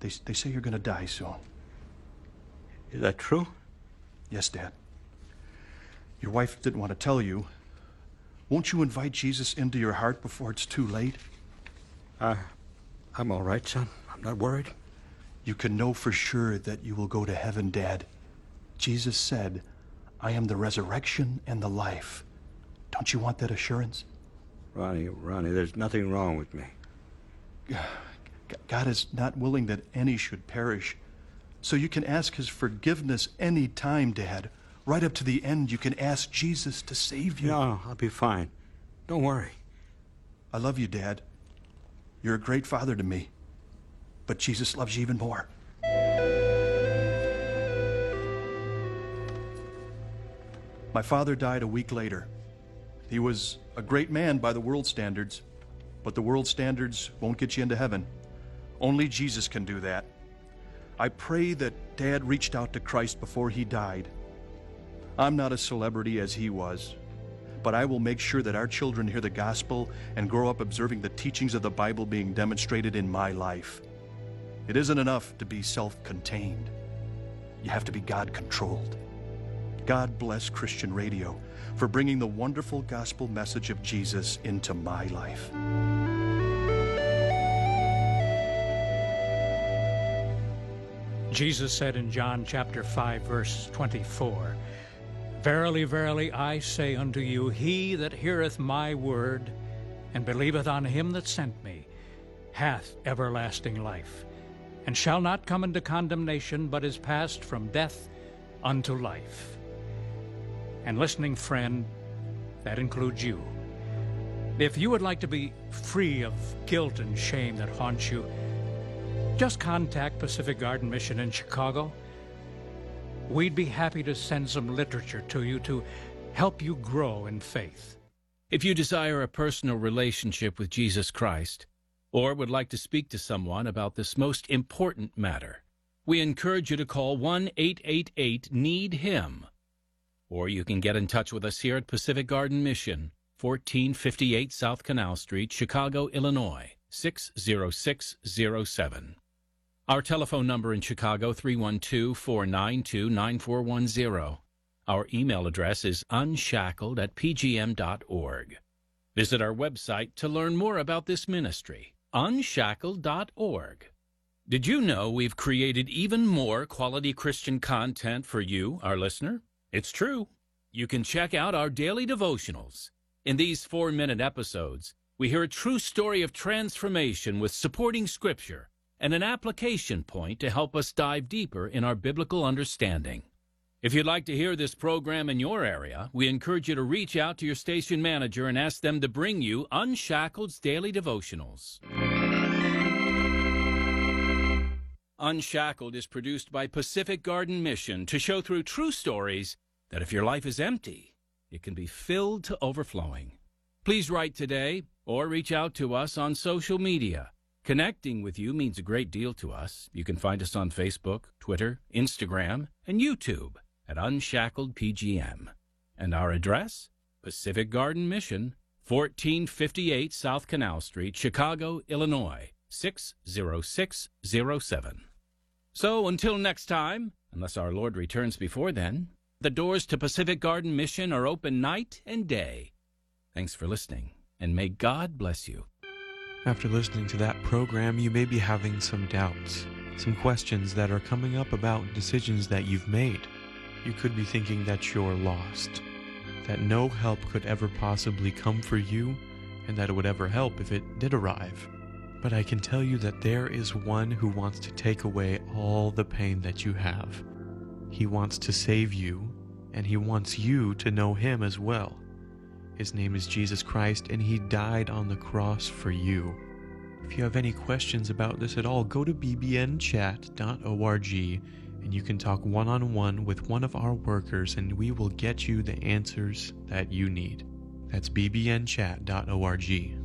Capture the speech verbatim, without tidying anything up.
They, they say you're going to die soon. Is that true? Yes, Dad. Your wife didn't want to tell you. Won't you invite Jesus into your heart before it's too late? Uh, I'm all right, son. I'm not worried. You can know for sure that you will go to heaven, Dad. Jesus said, I am the resurrection and the life. Don't you want that assurance? Ronnie, Ronnie, there's nothing wrong with me. God is not willing that any should perish. So you can ask his forgiveness any time, Dad. Right up to the end, you can ask Jesus to save you. No, I'll be fine. Don't worry. I love you, Dad. You're a great father to me. But Jesus loves you even more. My father died a week later. He was a great man by the world standards, but the world standards won't get you into heaven. Only Jesus can do that. I pray that Dad reached out to Christ before he died. I'm not a celebrity as he was, but I will make sure that our children hear the gospel and grow up observing the teachings of the Bible being demonstrated in my life. It isn't enough to be self-contained. You have to be God-controlled. God bless Christian radio for bringing the wonderful gospel message of Jesus into my life. Jesus said in John chapter five, verse twenty-four, Verily, verily, I say unto you, he that heareth my word and believeth on him that sent me hath everlasting life, and shall not come into condemnation, but is passed from death unto life. And listening friend, that includes you. If you would like to be free of guilt and shame that haunts you, just contact Pacific Garden Mission in Chicago. We'd be happy to send some literature to you to help you grow in faith. If you desire a personal relationship with Jesus Christ, or would like to speak to someone about this most important matter, we encourage you to call one eight eight eight need him. Or you can get in touch with us here at Pacific Garden Mission, fourteen fifty-eight South Canal Street, Chicago, Illinois, six zero six zero seven. Our telephone number in Chicago, three one two, four nine two, nine four one zero. Our email address is unshackled at p g m dot org. Visit our website to learn more about this ministry, unshackled dot org. Did you know we've created even more quality Christian content for you, our listener? It's true. You can check out our daily devotionals. In these four-minute episodes, we hear a true story of transformation with supporting scripture and an application point to help us dive deeper in our biblical understanding. If you'd like to hear this program in your area, we encourage you to reach out to your station manager and ask them to bring you Unshackled's Daily Devotionals. Unshackled is produced by Pacific Garden Mission to show through true stories that if your life is empty, it can be filled to overflowing. Please write today or reach out to us on social media. Connecting with you means a great deal to us. You can find us on Facebook, Twitter, Instagram, and YouTube at Unshackled P G M. And our address? Pacific Garden Mission, fourteen fifty-eight South Canal Street, Chicago, Illinois, six zero six zero seven. So until next time, unless our Lord returns before then, the doors to Pacific Garden Mission are open night and day. Thanks for listening, and may God bless you. After listening to that program, you may be having some doubts, some questions that are coming up about decisions that you've made. You could be thinking that you're lost, that no help could ever possibly come for you, and that it would ever help if it did arrive. But I can tell you that there is one who wants to take away all the pain that you have. He wants to save you, and he wants you to know him as well. His name is Jesus Christ, and he died on the cross for you. If you have any questions about this at all, go to b b n chat dot org, and you can talk one-on-one with one of our workers, and we will get you the answers that you need. That's b b n chat dot org.